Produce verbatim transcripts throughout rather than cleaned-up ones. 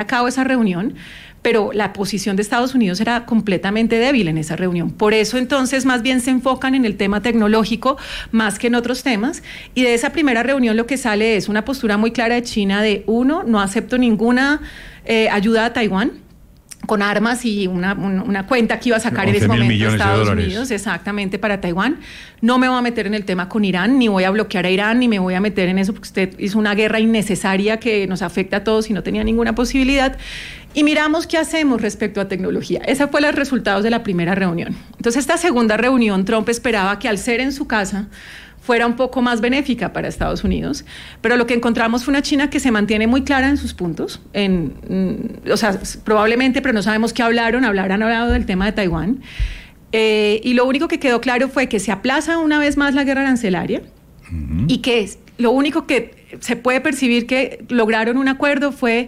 cabo esa reunión, pero la posición de Estados Unidos era completamente débil en esa reunión. Por eso entonces más bien se enfocan en el tema tecnológico más que en otros temas, y de esa primera reunión lo que sale es una postura muy clara de China de, uno, no acepto ninguna eh, ayuda a Taiwán con armas y una, una cuenta que iba a sacar en ese momento Estados Unidos, exactamente, para Taiwán. No me voy a meter en el tema con Irán, ni voy a bloquear a Irán, ni me voy a meter en eso, porque usted hizo una guerra innecesaria que nos afecta a todos y no tenía ninguna posibilidad. Y miramos qué hacemos respecto a tecnología. Esos fueron los resultados de la primera reunión. Entonces, esta segunda reunión, Trump esperaba que al ser en su casa fuera un poco más benéfica para Estados Unidos, pero lo que encontramos fue una China que se mantiene muy clara en sus puntos, en, o sea, probablemente, pero no sabemos qué hablaron, hablarán hablado del tema de Taiwán, eh, y lo único que quedó claro fue que se aplaza una vez más la guerra arancelaria, uh-huh. y que lo único que se puede percibir que lograron un acuerdo fue,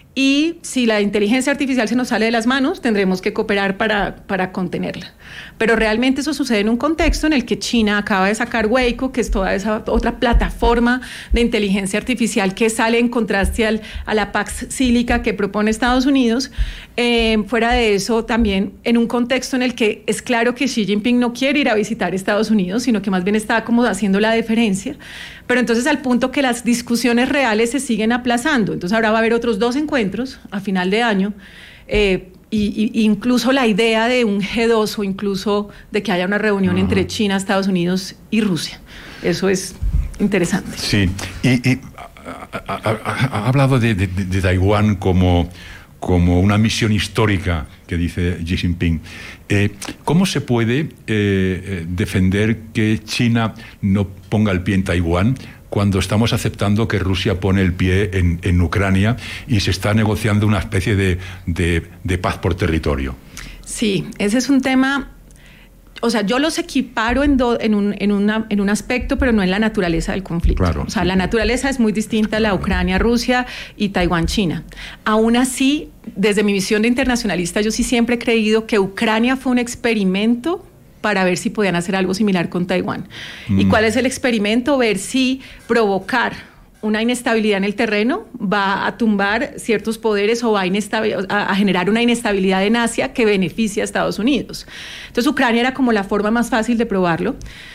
y si la inteligencia artificial se nos sale de las manos, tendremos que cooperar para, para contenerla. Pero realmente eso sucede en un contexto en el que China acaba de sacar Weibo, que es toda esa otra plataforma de inteligencia artificial que sale en contraste al, a la Pax Sílica que propone Estados Unidos. Eh, fuera de eso, también en un contexto en el que es claro que Xi Jinping no quiere ir a visitar Estados Unidos, sino que más bien está como haciendo la deferencia. Pero entonces al punto que las discusiones reales se siguen aplazando. Entonces ahora va a haber otros dos encuentros a final de año, eh, y, y incluso la idea de un G dos o incluso de que haya una reunión uh-huh. entre China, Estados Unidos y Rusia. Eso es interesante. Sí, y, y ha, ha, ha hablado de, de, de Taiwán como, como una misión histórica que dice Xi Jinping. Eh, ¿Cómo se puede eh, defender que China no ponga el pie en Taiwán cuando estamos aceptando que Rusia pone el pie en, en Ucrania y se está negociando una especie de, de, de paz por territorio? Sí, ese es un tema, o sea, yo los equiparo en, do, en, un, en, una, en un aspecto, pero no en la naturaleza del conflicto. Claro, o sea, sí. La naturaleza es muy distinta a la Ucrania-Rusia y Taiwán-China. Aún así, desde mi visión de internacionalista, yo sí siempre he creído que Ucrania fue un experimento para ver si podían hacer algo similar con Taiwán. Mm. ¿Y cuál es el experimento? Ver si provocar una inestabilidad en el terreno va a tumbar ciertos poderes o va a, inestabil- a generar una inestabilidad en Asia que beneficia a Estados Unidos. Entonces, Ucrania era como la forma más fácil de probarlo.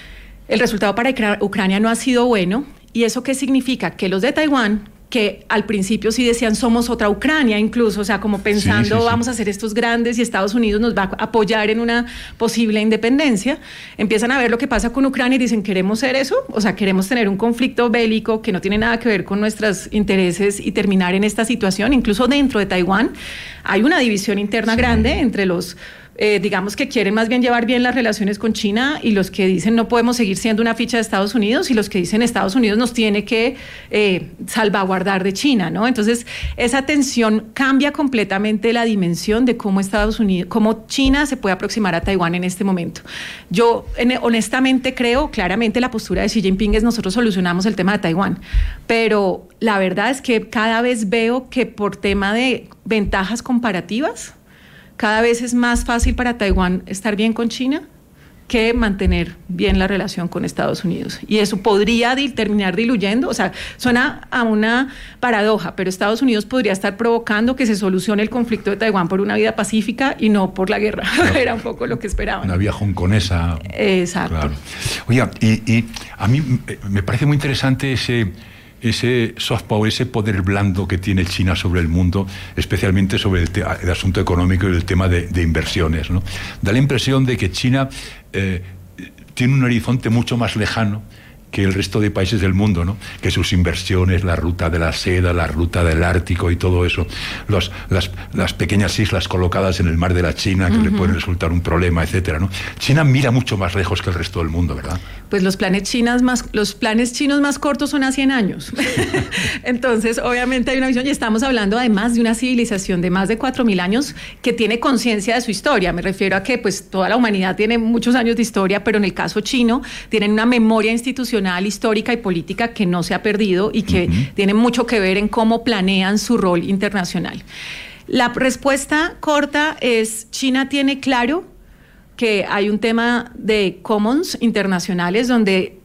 El resultado para Ucrania no ha sido bueno. ¿Y eso qué significa? Que los de Taiwán, que al principio sí decían somos otra Ucrania incluso, o sea, como pensando sí, sí, sí. vamos a ser estos grandes y Estados Unidos nos va a apoyar en una posible independencia, empiezan a ver lo que pasa con Ucrania y dicen queremos ser eso, o sea, queremos tener un conflicto bélico que no tiene nada que ver con nuestros intereses y terminar en esta situación. Incluso dentro de Taiwán hay una división interna sí. grande entre los Eh, digamos que quieren más bien llevar bien las relaciones con China y los que dicen no podemos seguir siendo una ficha de Estados Unidos y los que dicen Estados Unidos nos tiene que eh, salvaguardar de China, ¿no? Entonces esa tensión cambia completamente la dimensión de cómo Estados Unidos, cómo China se puede aproximar a Taiwán en este momento. Yo en, honestamente creo, claramente la postura de Xi Jinping es nosotros solucionamos el tema de Taiwán, pero la verdad es que cada vez veo que por tema de ventajas comparativas cada vez es más fácil para Taiwán estar bien con China que mantener bien la relación con Estados Unidos. Y eso podría di- terminar diluyendo, o sea, suena a una paradoja, pero Estados Unidos podría estar provocando que se solucione el conflicto de Taiwán por una vía pacífica y no por la guerra. No. Era un poco lo que esperaban. Una vía hongkonesa. Exacto. Claro. Oiga, y, y a mí me parece muy interesante ese... ese soft power, ese poder blando que tiene China sobre el mundo, especialmente sobre el, te- el asunto económico y el tema de, de inversiones, ¿no? Da la impresión de que China eh, tiene un horizonte mucho más lejano que el resto de países del mundo, ¿no? Que sus inversiones, la ruta de la seda, la ruta del Ártico y todo eso, los, las, las pequeñas islas colocadas en el mar de la China que uh-huh. le pueden resultar un problema, etcétera, ¿no? China mira mucho más lejos que el resto del mundo, ¿verdad? Pues los planes chinos más, los planes chinos más cortos son a cien años. Entonces, obviamente hay una visión y estamos hablando además de una civilización de más de cuatro mil años que tiene conciencia de su historia. Me refiero a que pues toda la humanidad tiene muchos años de historia, pero en el caso chino tienen una memoria institucional, histórica y política que no se ha perdido y que uh-huh. tiene mucho que ver en cómo planean su rol internacional. La respuesta corta es: China tiene claro que hay un tema de commons internacionales donde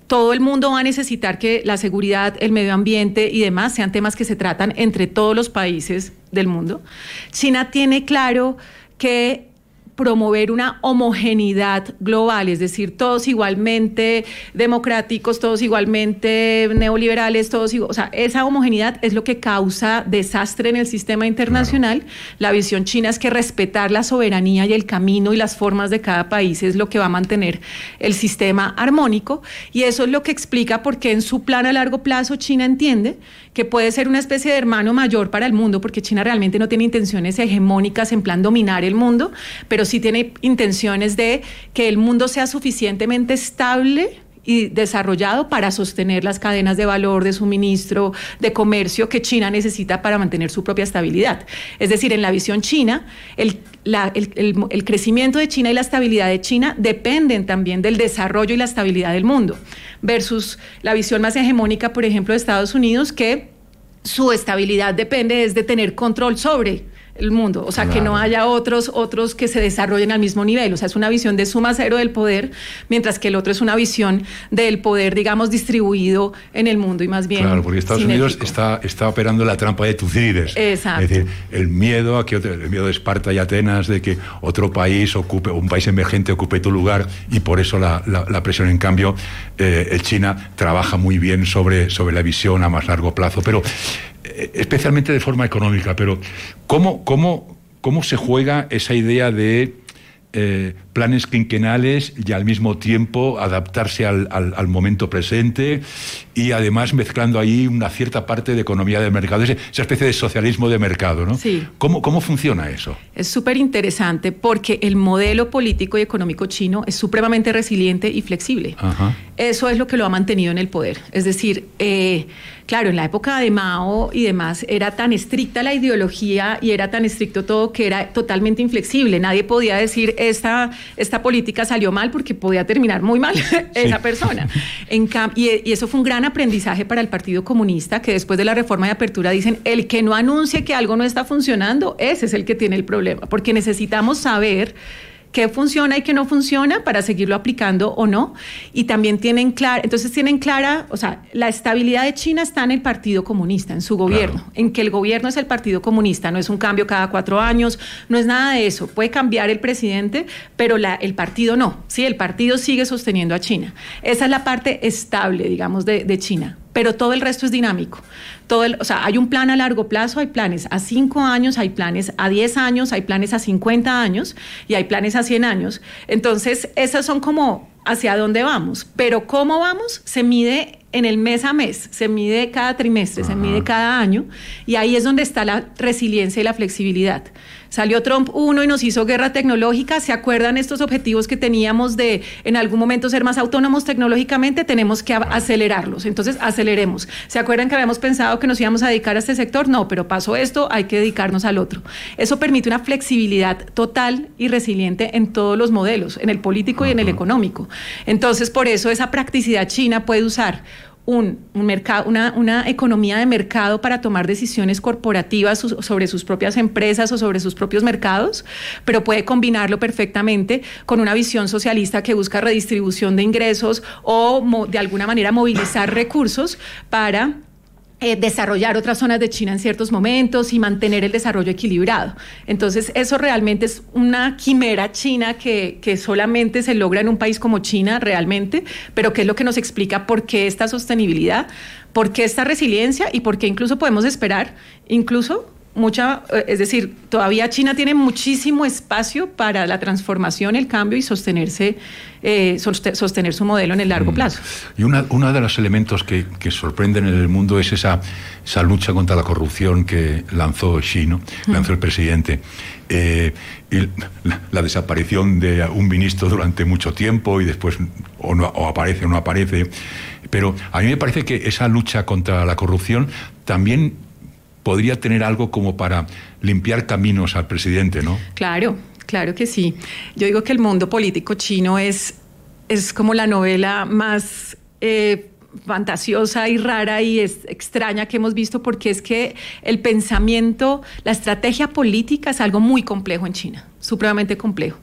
todo el mundo va a necesitar que la seguridad, el medio ambiente y demás sean temas que se tratan entre todos los países del mundo. China tiene claro que promover una homogeneidad global, es decir, todos igualmente democráticos, todos igualmente neoliberales, todos igual, o sea, esa homogeneidad es lo que causa desastre en el sistema internacional. Claro. La visión china es que respetar la soberanía y el camino y las formas de cada país es lo que va a mantener el sistema armónico, y eso es lo que explica por qué en su plan a largo plazo China entiende que puede ser una especie de hermano mayor para el mundo, porque China realmente no tiene intenciones hegemónicas en plan dominar el mundo, pero sí tiene intenciones de que el mundo sea suficientemente estable y desarrollado para sostener las cadenas de valor, de suministro, de comercio que China necesita para mantener su propia estabilidad. Es decir, en la visión china, el, la, el, el, el crecimiento de China y la estabilidad de China dependen también del desarrollo y la estabilidad del mundo, versus la visión más hegemónica, por ejemplo, de Estados Unidos, que su estabilidad depende es de tener control sobre el mundo, o sea, claro, que no haya otros otros que se desarrollen al mismo nivel, o sea, es una visión de suma cero del poder, mientras que el otro es una visión del poder, digamos, distribuido en el mundo y más bien claro, porque Estados cinético. Unidos está, está operando la trampa de Tucídides. Exacto. Es decir, el miedo a que otro, el miedo de Esparta y Atenas de que otro país ocupe, un país emergente ocupe tu lugar, y por eso la, la, la presión. En cambio, eh, el China trabaja muy bien sobre, sobre la visión a más largo plazo, pero especialmente de forma económica. Pero ¿cómo, cómo, cómo se juega esa idea de eh, planes quinquenales y al mismo tiempo adaptarse al, al, al momento presente, y además mezclando ahí una cierta parte de economía de mercado, esa especie de socialismo de mercado, ¿no? Sí. ¿Cómo, cómo funciona eso? Es súper interesante porque el modelo político y económico chino es supremamente resiliente y flexible. Ajá. Eso es lo que lo ha mantenido en el poder. Es decir, eh, claro, en la época de Mao y demás era tan estricta la ideología y era tan estricto todo que era totalmente inflexible. Nadie podía decir esta, esta política salió mal porque podía terminar muy mal esa sí. persona. En cam- y, y eso fue un gran aprendizaje para el Partido Comunista, que después de la reforma de apertura dicen, el que no anuncie que algo no está funcionando, ese es el que tiene el problema, porque necesitamos saber qué funciona y qué no funciona para seguirlo aplicando o no. Y también tienen clara, entonces tienen clara, o sea, la estabilidad de China está en el Partido Comunista, en su gobierno, claro. en que el gobierno es el Partido Comunista, no es un cambio cada cuatro años, no es nada de eso. Puede cambiar el presidente, pero la, el partido no, ¿sí? El partido sigue sosteniendo a China. Esa es la parte estable, digamos, de, de China. Pero todo el resto es dinámico. Todo el, o sea, hay un plan a largo plazo, hay planes a cinco años, hay planes a diez años, hay planes a cincuenta años y hay planes a cien años. Entonces, esas son como hacia dónde vamos. Pero cómo vamos se mide en el mes a mes, se mide cada trimestre, Ajá. se mide cada año, y ahí es donde está la resiliencia y la flexibilidad. Salió Trump uno y nos hizo guerra tecnológica. ¿Se acuerdan estos objetivos que teníamos de en algún momento ser más autónomos tecnológicamente? Tenemos que acelerarlos, entonces aceleremos. ¿Se acuerdan que habíamos pensado que nos íbamos a dedicar a este sector? No, pero pasó esto, hay que dedicarnos al otro. Eso permite una flexibilidad total y resiliente en todos los modelos, en el político y en el económico. Entonces, por eso esa practicidad china puede usar Un, un mercado, una, una economía de mercado para tomar decisiones corporativas sobre sus propias empresas o sobre sus propios mercados, pero puede combinarlo perfectamente con una visión socialista que busca redistribución de ingresos o mo, de alguna manera movilizar recursos para Eh, desarrollar otras zonas de China en ciertos momentos y mantener el desarrollo equilibrado. Entonces, eso realmente es una quimera china que, que solamente se logra en un país como China realmente, pero que es lo que nos explica por qué esta sostenibilidad, por qué esta resiliencia y por qué incluso podemos esperar, incluso mucha, es decir, todavía China tiene muchísimo espacio para la transformación, el cambio y sostenerse, eh, sostener su modelo en el largo plazo. Y una, uno de los elementos que, que sorprenden en el mundo es esa, esa lucha contra la corrupción que lanzó Xi, ¿no? Lanzó el presidente. Eh, y la, la desaparición de un ministro durante mucho tiempo y después o, no, o aparece o no aparece. Pero a mí me parece que esa lucha contra la corrupción también podría tener algo como para limpiar caminos al presidente, ¿no? Claro, claro que sí. Yo digo que el mundo político chino es, es como la novela más eh, fantasiosa y rara y es extraña que hemos visto, porque es que el pensamiento, la estrategia política es algo muy complejo en China, supremamente complejo.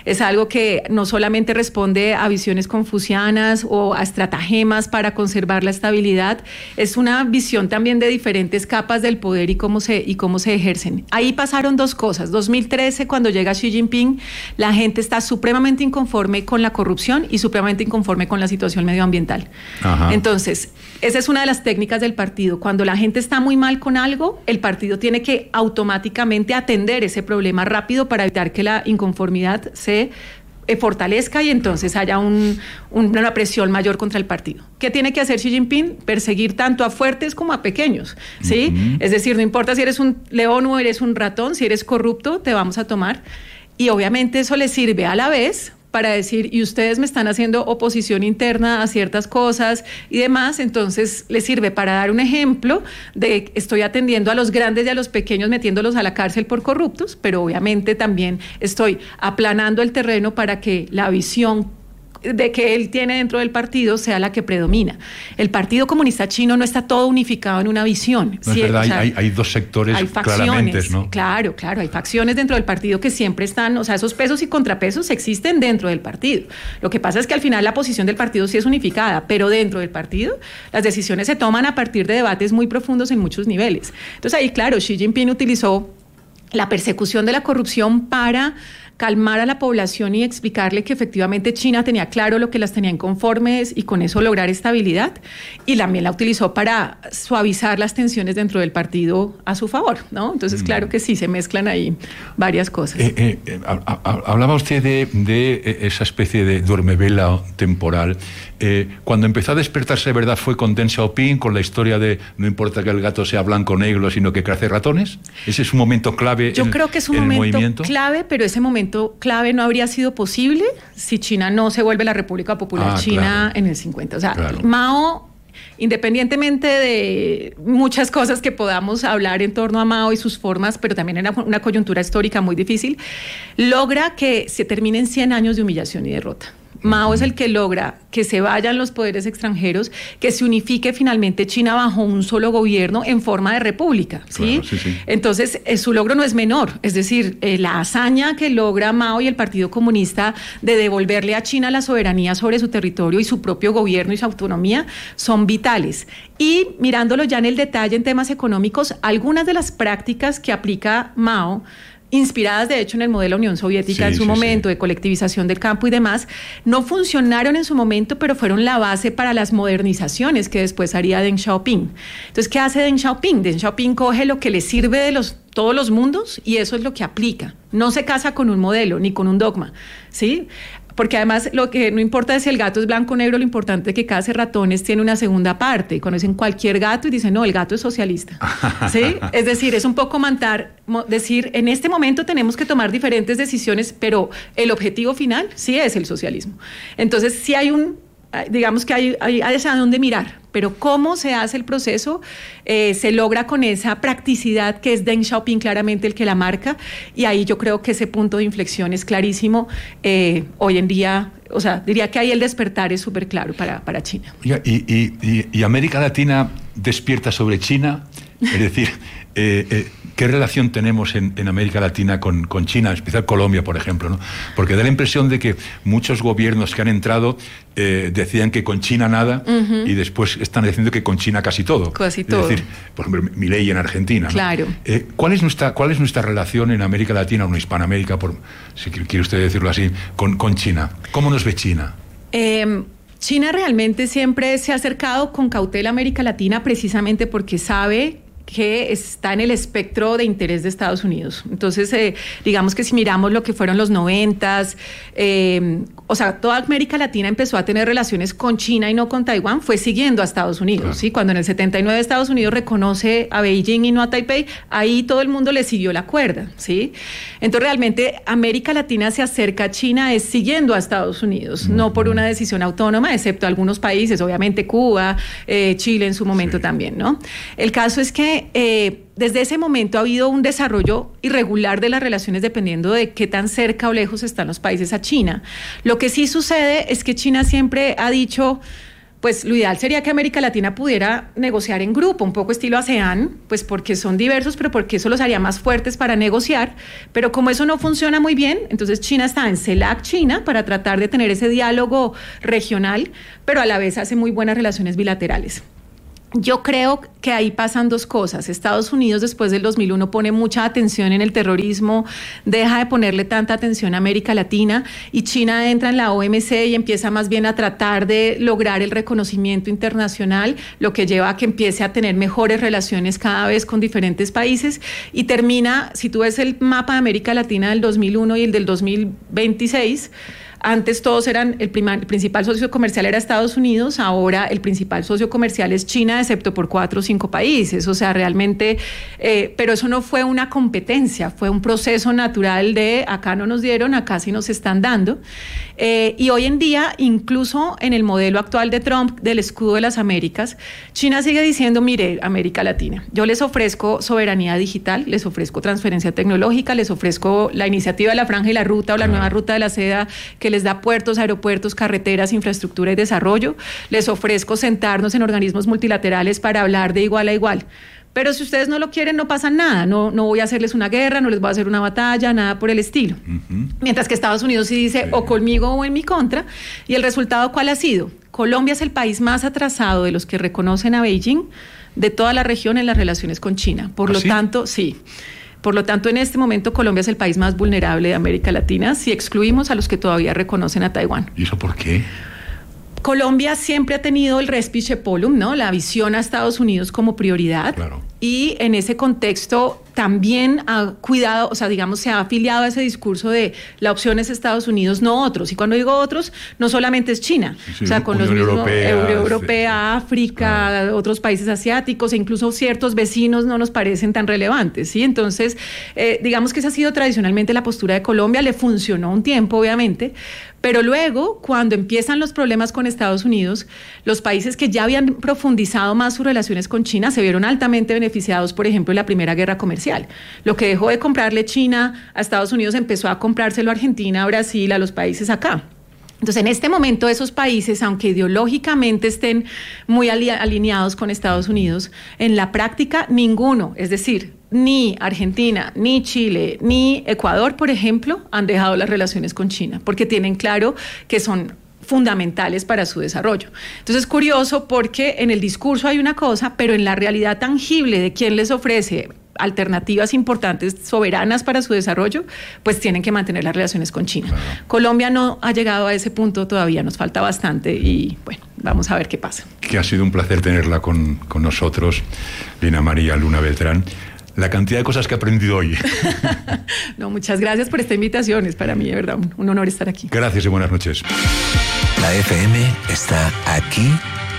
Es algo que no solamente responde a visiones confucianas o a estratagemas para conservar la estabilidad, es una visión también de diferentes capas del poder y cómo se, y cómo se ejercen. Ahí pasaron dos cosas. dos mil trece, cuando llega Xi Jinping, la gente está supremamente inconforme con la corrupción y supremamente inconforme con la situación medioambiental. Ajá. Entonces, esa es una de las técnicas del partido. Cuando la gente está muy mal con algo, el partido tiene que automáticamente atender ese problema rápido para evitar que la inconformidad se eh, fortalezca y entonces haya un, una presión mayor contra el partido. ¿Qué tiene que hacer Xi Jinping? Perseguir tanto a fuertes como a pequeños, ¿sí? Uh-huh. Es decir, no importa si eres un león o eres un ratón, si eres corrupto, te vamos a tomar. Y obviamente eso le sirve a la vez para decir, y ustedes me están haciendo oposición interna a ciertas cosas y demás, entonces les sirve para dar un ejemplo de estoy atendiendo a los grandes y a los pequeños metiéndolos a la cárcel por corruptos, pero obviamente también estoy aplanando el terreno para que la visión de que él tiene dentro del partido sea la que predomina. El Partido Comunista Chino no está todo unificado en una visión. No, sí, es verdad, o sea, hay, hay dos sectores hay claramente, ¿no? Claro, claro, hay facciones dentro del partido que siempre están, o sea, esos pesos y contrapesos existen dentro del partido. Lo que pasa es que al final la posición del partido sí es unificada, pero dentro del partido las decisiones se toman a partir de debates muy profundos en muchos niveles. Entonces ahí, claro, Xi Jinping utilizó la persecución de la corrupción para calmar a la población y explicarle que efectivamente China tenía claro lo que las tenía inconformes y con eso lograr estabilidad, y también la utilizó para suavizar las tensiones dentro del partido a su favor, ¿no? Entonces, claro que sí, se mezclan ahí varias cosas. Eh, eh, eh, hablaba usted de, de esa especie de duermevela temporal. Eh, cuando empezó a despertarse de verdad fue con Deng Xiaoping, con la historia de no importa que el gato sea blanco o negro, sino que cace ratones. ¿Ese es un momento clave? Yo en, creo que es un momento movimiento? clave, pero ese momento clave no habría sido posible si China no se vuelve la República Popular ah, China claro. en el cincuenta. O sea, claro. Mao, independientemente de muchas cosas que podamos hablar en torno a Mao y sus formas, pero también en una coyuntura histórica muy difícil, logra que se terminen cien años de humillación y derrota. Mao es el que logra que se vayan los poderes extranjeros, que se unifique finalmente China bajo un solo gobierno en forma de república, ¿sí? Claro, sí, sí. Entonces, eh, su logro no es menor, es decir, eh, la hazaña que logra Mao y el Partido Comunista de devolverle a China la soberanía sobre su territorio y su propio gobierno y su autonomía son vitales. Y mirándolo ya en el detalle en temas económicos, algunas de las prácticas que aplica Mao, inspiradas de hecho en el modelo Unión Soviética sí, en su sí, momento, sí. de colectivización del campo y demás, no funcionaron en su momento, pero fueron la base para las modernizaciones que después haría Deng Xiaoping. Entonces, ¿qué hace Deng Xiaoping? Deng Xiaoping coge lo que le sirve de los, todos los mundos y eso es lo que aplica. No se casa con un modelo ni con un dogma, ¿sí? Porque además lo que no importa es si el gato es blanco o negro, lo importante es que cada ratones tiene una segunda parte. Conocen cualquier gato y dicen, no, el gato es socialista. ¿Sí? Es decir, es un poco mantar, decir, en este momento tenemos que tomar diferentes decisiones, pero el objetivo final sí es el socialismo. Entonces, sí hay un, digamos que hay, hay, hay hacia dónde mirar, pero cómo se hace el proceso eh, se logra con esa practicidad que es Deng Xiaoping claramente el que la marca, y ahí yo creo que ese punto de inflexión es clarísimo. Eh, hoy en día, o sea, diría que ahí el despertar es súper claro para, para China. Y, y, y, y América Latina despierta sobre China, es decir, eh, eh, ¿qué relación tenemos en, en América Latina con, con China, en especial Colombia, por ejemplo, ¿no? Porque da la impresión de que muchos gobiernos que han entrado eh, decían que con China nada, uh-huh. y después están diciendo que con China casi todo. Casi todo. Es decir, por ejemplo, Milei en Argentina, ¿no? Claro. Eh, ¿cuál es nuestra, cuál es nuestra relación en América Latina o en Hispanoamérica, por, si quiere usted decirlo así, con, con China? ¿Cómo nos ve China? Eh... China realmente siempre se ha acercado con cautela a América Latina precisamente porque sabe que está en el espectro de interés de Estados Unidos. Entonces, eh, digamos que si miramos lo que fueron los noventas, eh, o sea, toda América Latina empezó a tener relaciones con China y no con Taiwán, fue siguiendo a Estados Unidos, claro. ¿sí? Cuando en el setenta y nueve Estados Unidos reconoce a Beijing y no a Taipei, ahí todo el mundo le siguió la cuerda, ¿sí? Entonces, realmente, América Latina se acerca a China es siguiendo a Estados Unidos, mm-hmm. no por una decisión autónoma, excepto algunos países, obviamente Cuba, eh, Chile en su momento sí. también, ¿no? El caso es que Eh, desde ese momento ha habido un desarrollo irregular de las relaciones dependiendo de qué tan cerca o lejos están los países a China. Lo que sí sucede es que China siempre ha dicho, pues lo ideal sería que América Latina pudiera negociar en grupo, un poco estilo ASEAN, pues porque son diversos, pero porque eso los haría más fuertes para negociar. Pero como eso no funciona muy bien, entonces China está en CELAC China para tratar de tener ese diálogo regional, pero a la vez hace muy buenas relaciones bilaterales. Yo creo que ahí pasan dos cosas. Estados Unidos después del dos mil uno pone mucha atención en el terrorismo, deja de ponerle tanta atención a América Latina, y China entra en la O M C y empieza más bien a tratar de lograr el reconocimiento internacional, lo que lleva a que empiece a tener mejores relaciones cada vez con diferentes países, y termina, si tú ves el mapa de América Latina del dos mil uno y el del dos mil veintiséis, antes todos eran, el, prima, el principal socio comercial era Estados Unidos, ahora el principal socio comercial es China, excepto por cuatro o cinco países. O sea, realmente, eh, pero eso no fue una competencia, fue un proceso natural de acá no nos dieron, acá sí nos están dando. Eh, y hoy en día, incluso en el modelo actual de Trump, del escudo de las Américas, China sigue diciendo, mire, América Latina, yo les ofrezco soberanía digital, les ofrezco transferencia tecnológica, les ofrezco la iniciativa de la Franja y la Ruta o la nueva Ruta de la Seda, que les da puertos, aeropuertos, carreteras, infraestructura y desarrollo. Les ofrezco sentarnos en organismos multilaterales para hablar de igual a igual. Pero si ustedes no lo quieren, no pasa nada. No, no voy a hacerles una guerra, no les voy a hacer una batalla, nada por el estilo. Uh-huh. Mientras que Estados Unidos sí dice, sí, o conmigo o en mi contra. ¿Y el resultado cuál ha sido? Colombia es el país más atrasado de los que reconocen a Beijing de toda la región en las relaciones con China. Por ¿Ah, lo sí? tanto, sí. Por lo tanto, en este momento Colombia es el país más vulnerable de América Latina si excluimos a los que todavía reconocen a Taiwán. ¿Y eso por qué? Colombia siempre ha tenido el respice polum, ¿no? La visión a Estados Unidos como prioridad. Claro. Y en ese contexto también ha cuidado, o sea, digamos, se ha afiliado a ese discurso de la opción es Estados Unidos, no otros. Y cuando digo otros, no solamente es China, sí, o sea, con Unión los mismos Europea, Euro, Europea sí, África, claro, otros países asiáticos e incluso ciertos vecinos no nos parecen tan relevantes, ¿sí? Entonces, eh, digamos que esa ha sido tradicionalmente la postura de Colombia, le funcionó un tiempo, obviamente, pero luego, cuando empiezan los problemas con Estados Unidos, los países que ya habían profundizado más sus relaciones con China se vieron altamente beneficiados, por ejemplo, en la primera guerra comercial. Lo que dejó de comprarle China a Estados Unidos empezó a comprárselo a Argentina, a Brasil, a los países acá. Entonces, en este momento, esos países, aunque ideológicamente estén muy alineados con Estados Unidos, en la práctica, ninguno, es decir, ni Argentina, ni Chile, ni Ecuador, por ejemplo, han dejado las relaciones con China, porque tienen claro que son fundamentales para su desarrollo. Entonces es curioso porque en el discurso hay una cosa, pero en la realidad tangible de quién les ofrece alternativas importantes, soberanas para su desarrollo, pues tienen que mantener las relaciones con China. Claro. Colombia no ha llegado a ese punto todavía, nos falta bastante y bueno, vamos a ver qué pasa. Que ha sido un placer tenerla con, con nosotros, Lina María Luna Beltrán. La cantidad de cosas que he aprendido hoy. No, muchas gracias por esta invitación, es para mí de verdad un, un honor estar aquí. Gracias y buenas noches. La F M está aquí